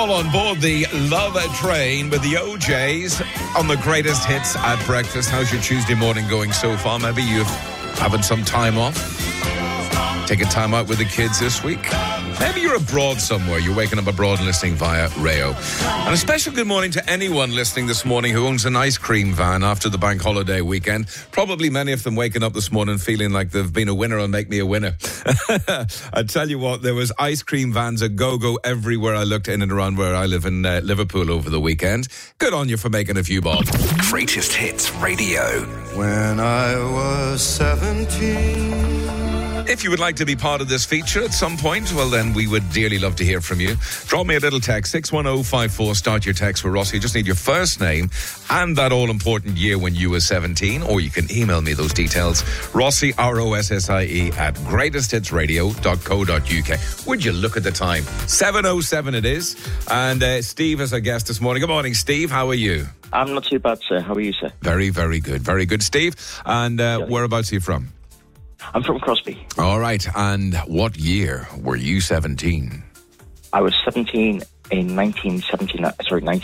all on board the Love Train with the OJs on the greatest hits at breakfast. How's your Tuesday morning going so far? Maybe you're having some time off. Taking time out with the kids this week. Maybe you're abroad somewhere. You're waking up abroad and listening via Rayo. And a special good morning to anyone listening this morning who owns an ice cream van after the bank holiday weekend. Probably many of them waking up this morning feeling like they've been a winner on Make Me a Winner. I tell you what, there was ice cream vans a go-go everywhere I looked in and around where I live in Liverpool over the weekend. Good on you for making a few bob. Greatest Hits Radio. When I was 17. If you would like to be part of this feature at some point, well then we would dearly love to hear from you. Drop me a little text, 61054, start your text for Rossi. You just need your first name and that all-important year when you were 17, or you can email me those details, Rossi, R-O-S-S-I-E, at greatesthitsradio.co.uk. Would you look at the time? 7:07 it is, and Steve is our guest this morning. Good morning, Steve. How are you? I'm not too bad, sir. How are you, sir? Very, very good. Very good, Steve. And whereabouts are you from? I'm from Crosby. All right. And what year were you 17? I was 17 in 1989.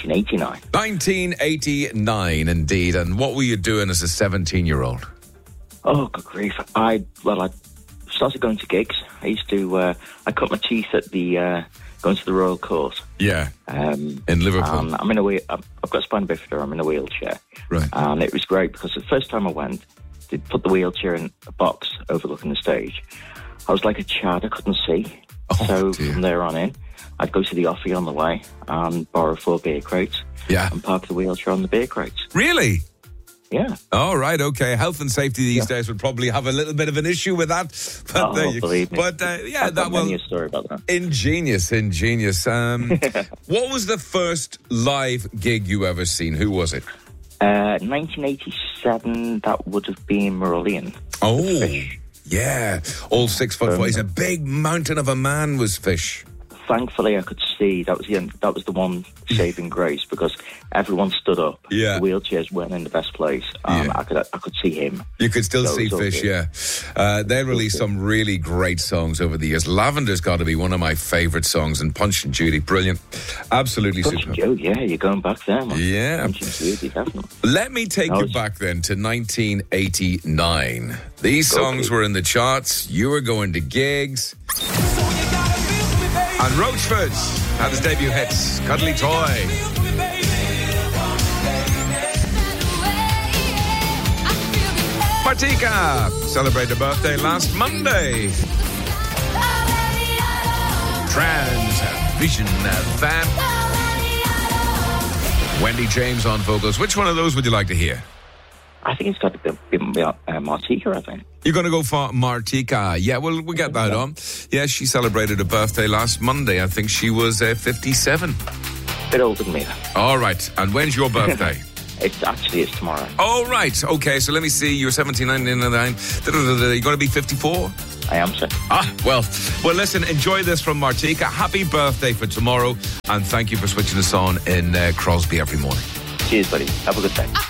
1989, indeed. And what were you doing as a 17-year-old? Oh, good grief. I started going to gigs. I used to, I cut my teeth at the, going to the Royal Court. Yeah. In Liverpool. I'm in I've got spina bifida. I'm in a wheelchair. Right. And it was great because the first time I went, they'd put the wheelchair in a box overlooking the stage. I was like a child, I couldn't see. From there on in, I'd go to the offie on the way and borrow 4 beer crates and park the wheelchair on the beer crates. Really? Yeah. All right, okay. Health and safety these days would probably have a little bit of an issue with that. But believe me. But I've got a story about that. Ingenious. What was the first live gig you ever seen? Who was it? 1987, that would have been Marillion. Oh, yeah. All 6 foot 4. He's a big mountain of a man, was Fish. Thankfully, I could see that was the one saving grace because everyone stood up. Yeah. The wheelchairs weren't in the best place. I could see him. You could still see Fish, yeah. They released some really great songs over the years. Lavender's got to be one of my favourite songs, and Punch and Judy, brilliant. Absolutely superb. Yeah, you're going back there, man. Yeah. Punch and Judy, definitely. Let me take you back then to 1989. These songs were in the charts. You were going to gigs. And Roachford had his debut hit, Cuddly Toy. Martika celebrated her birthday last Monday. Transvision Vamp. Wendy James on vocals. Which one of those would you like to hear? I think it's got to be Martika, I think. You're going to go for Martika. Yeah, we'll get that on. Yeah, she celebrated her birthday last Monday. I think she was 57. Bit older than me. All right. And when's your birthday? It's tomorrow. Oh, right. Okay, so let me see. You're 17, 99. You're going to be 54? I am, sir. Well, listen, enjoy this from Martika. Happy birthday for tomorrow. And thank you for switching us on in Crosby every morning. Cheers, buddy. Have a good day.